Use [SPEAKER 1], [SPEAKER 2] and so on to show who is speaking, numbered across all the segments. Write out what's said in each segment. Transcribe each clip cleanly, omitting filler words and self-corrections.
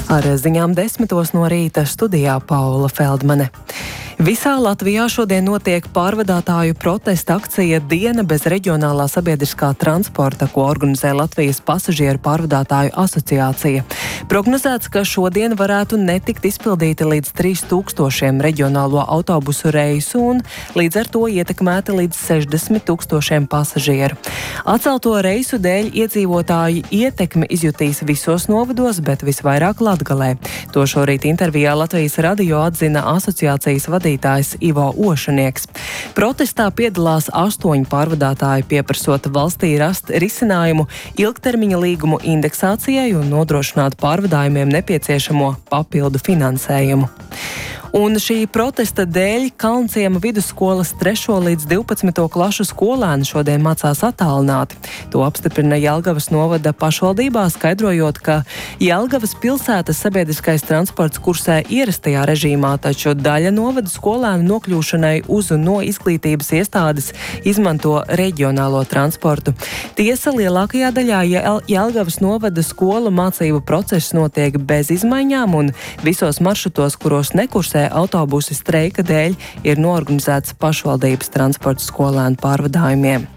[SPEAKER 1] Ar ziņām 10 no rīta studijā Paula Feldmane. Visā Latvijā šodien notiek pārvadātāju protesta akcija Diena bez reģionālā sabiedriskā transporta, ko organizē Latvijas pasažieru pārvadātāju asociācija. Prognozēts, ka šodien varētu netikt izpildīti līdz 3000 reģionālo autobusu reisu un līdz ar to ietekmēti līdz 60 000 pasažieru. Atcelto reisu dēļ iedzīvotāji ietekmi izjutīs visos novados, bet visvairāk Latgalē. To šorīt intervijā Latvijas radio atzina asociācijas vadītājs Ivo Ošanieks. Protestā piedalās 8 pārvadātāji, pieprasot valstī rast risinājumu ilgtermiņa līgumu indeksācijai un nodrošināt pārvadājumiem nepieciešamo papildu finansējumu. Un šī protesta dēļ Kalnciema vidusskolas 3. līdz 12. klašu skolēni šodien mācās attālināti. To apstiprina Jelgavas novada pašvaldībā, skaidrojot, ka Jelgavas pilsētas sabiedriskais transports kursē ierastajā režīmā, taču daļa novada skolēnu nokļūšanai uz un no izglītības iestādes izmanto reģionālo transportu. Tiesa, lielākajā daļā Jelgavas novada skolu mācību process notiek bez izmaiņām un visos maršrutos, kuros nekursē autobusi streika dēļ, ir noorganizēts pašvaldības transporta skolēnu pārvadājumiem.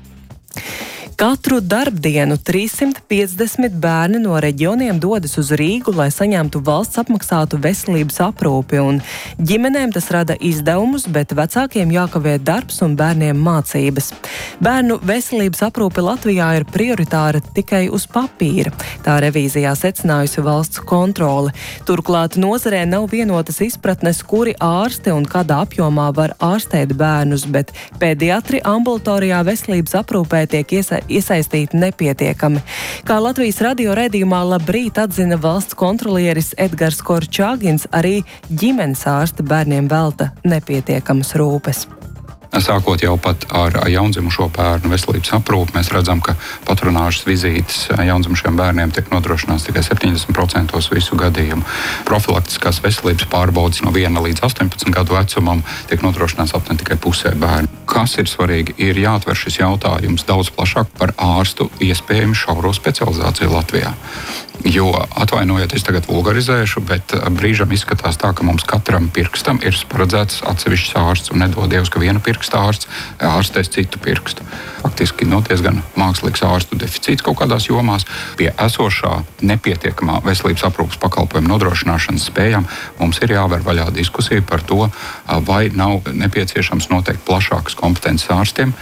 [SPEAKER 1] Katru darbdienu 350 bērni no reģioniem dodas uz Rīgu, lai saņemtu valsts apmaksātu veselības aprūpi, un ģimenēm tas rada izdevumus, bet vecākiem jākavē darbs un bērniem mācības. Bērnu veselības aprūpe Latvijā ir prioritāra tikai uz papīra. Tā revīzijā secinājusi valsts kontrole. Turklāt nozarē nav vienotas izpratnes, kuri ārsti un kādā apjomā var ārstēt bērnus, bet pediatri ambulatorijā veselības aprūpē tiek iesaistīti nepietiekami. Kā Latvijas radio raidījumā Labrīt atzina valsts kontrolieris Edgars Korčāgins, arī ģimenes ārsti bērniem velta nepietiekamas rūpes.
[SPEAKER 2] Sākot jau pat ar jaundzimušo bērnu veselības aprūpi, mēs redzam, ka patronāžas vizītes jaundzimušiem bērniem tiek nodrošināts tikai 70% visu gadījumu. Profilaktiskās veselības pārbaudes no 1 līdz 18 gadu vecumam tiek nodrošināts aptuveni tikai pusē bērnu. Kas ir svarīgi, ir jāatver šis jautājums daudz plašāk par ārstu iespējamu šauro specializāciju Latvijā. Jo, atvainojiet, es tagad vulgarizēšu, bet brīžam izskatās tā, ka mums katram pirkstam ir paredzēts atsevišķs ārsts, un nedod Dievs, ka viena pirksta ārsts ārstēs citu pirkstu. Faktiski diezgan mākslīgs ārstu deficīts kaut kādās jomās. Pie esošā nepietiekamā veselības aprūpas pakalpojumu nodrošināšanas spējām mums ir jāver vaļā diskusija par to, vai nav nepieciešams noteikt plašākas kompetences ārstiem.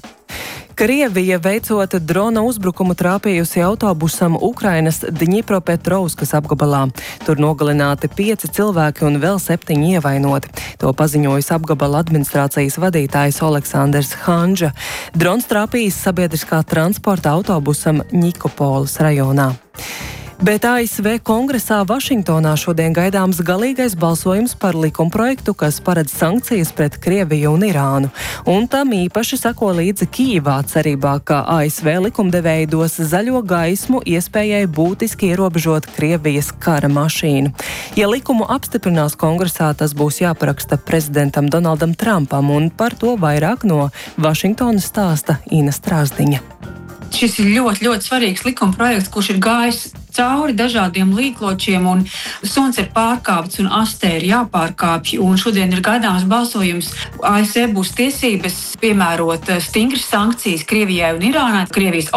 [SPEAKER 1] Krievija veicot drona uzbrukumu trāpījusi autobusam Ukrainas Dņipropetrovskas apgabalā. Tur nogalināti 5 cilvēki un vēl 7 ievainoti. To paziņojis apgabala administrācijas vadītājs Oleksandrs Hanža. Drons trāpījis sabiedriskā transporta autobusam Ņikopolis rajonā. Bet ASV kongresā Vašingtonā šodien gaidāms galīgais balsojums par likumprojektu, kas paredz sankcijas pret Krieviju un Irānu. Un tam īpaši seko līdzi Kijivā cerībā, ka ASV likumdevēji dos zaļo gaismu iespējai būtiski ierobežot Krievijas kara mašīnu. Ja likumu apstiprinās kongresā, tas būs jāparaksta prezidentam Donaldam Trumpam, un par to vairāk no Vašingtonas stāsta Ina Strāzdiņa.
[SPEAKER 3] Šis ir ļoti svarīgs likumprojekts, kurš ir gājis cauri dažādiem līkločiem, un suns ir pārkāpts un astē ir jāpārkāpj. Un šodien ir gaidāms balsojums. ASV būs tiesības piemērot stingras sankcijas Krievijai un Irānai. Krievijas